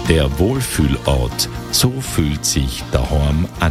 Der Wohlfühlort, so fühlt sich daheim an.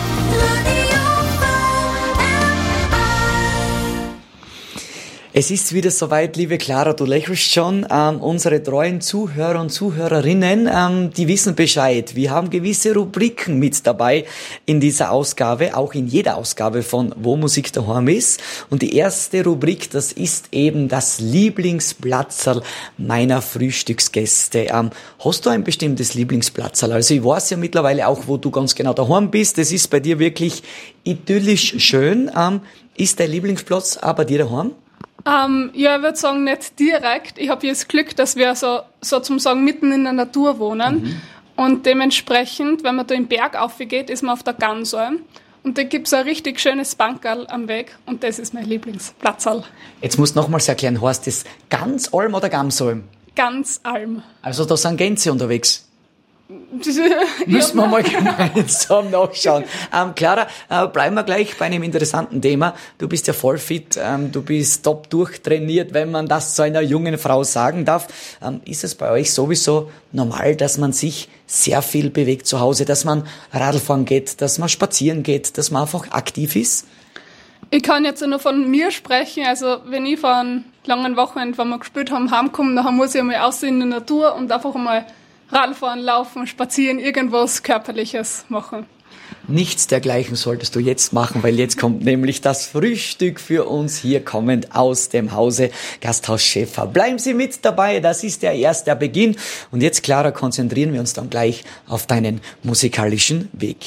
Es ist wieder soweit, liebe Clara, du lächelst schon. Unsere treuen Zuhörer und Zuhörerinnen, die wissen Bescheid. Wir haben gewisse Rubriken mit dabei in dieser Ausgabe, auch in jeder Ausgabe von Wo Musik daheim ist. Und die erste Rubrik, das ist eben das Lieblingsplatzerl meiner Frühstücksgäste. Hast du ein bestimmtes Lieblingsplatzerl? Also ich weiß ja mittlerweile auch, wo du ganz genau daheim bist. Das ist bei dir wirklich idyllisch schön. Ist dein Lieblingsplatz aber dir daheim? Ja, ich würde sagen, nicht direkt. Ich habe das Glück, dass wir sozusagen mitten in der Natur wohnen. Und dementsprechend, wenn man da im Berg aufgeht, ist man auf der Gansalm. Und da gibt's ein richtig schönes Bankerl am Weg. Und das ist mein Lieblingsplatzerl. Jetzt musst du nochmals erklären, heißt das Gansalm oder Gamsalm? Gansalm. Also da sind Gänse unterwegs. Müssen wir mal gemeinsam nachschauen. Clara, bleiben wir gleich bei einem interessanten Thema. Du bist ja voll fit, du bist top durchtrainiert, wenn man das zu einer jungen Frau sagen darf. Ist es bei euch sowieso normal, dass man sich sehr viel bewegt zu Hause, dass man Radlfahren geht, dass man spazieren geht, dass man einfach aktiv ist? Ich kann jetzt nur von mir sprechen. Also wenn ich von einem langen Wochenende, wenn wir gespielt haben, heimkomme, dann muss ich einmal raus in die Natur und einfach einmal Radfahren, laufen, spazieren, irgendwas Körperliches machen. Nichts dergleichen solltest du jetzt machen, weil jetzt kommt nämlich das Frühstück für uns hier kommend aus dem Hause Gasthaus Schäfer. Bleiben Sie mit dabei, das ist ja erst der Beginn. Und jetzt, Clara, konzentrieren wir uns dann gleich auf deinen musikalischen Weg.